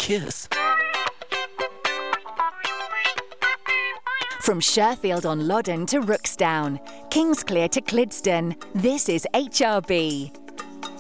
kiss. From Sherfield on Loddon to Rooksdown, Kingsclear to Clidston, this is HRB.